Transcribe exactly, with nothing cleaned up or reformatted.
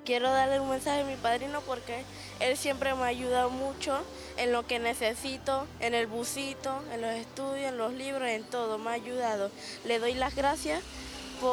Quiero darle un mensaje a mi padrino porque él siempre me ha ayudado mucho en lo que necesito, en el busito, en los estudios, en los libros, en todo, me ha ayudado. Le doy las gracias